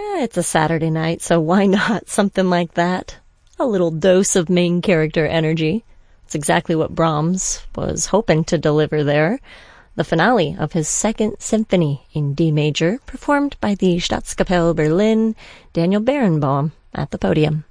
It's a Saturday night, so why not something like that? A little dose of main character energy. It's exactly what Brahms was hoping to deliver there. The finale of his Second Symphony in D major, performed by the Staatskapelle Berlin, Daniel Barenboim, at the podium.